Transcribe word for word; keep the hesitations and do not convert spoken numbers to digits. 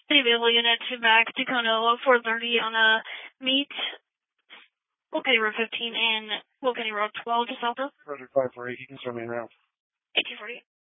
City Vehicle Unit to back Tacoma four thirty on a meet Will County Road fifteen and Will County Road twelve to south of. Roger five four eight, you can start main route. eighteen forty.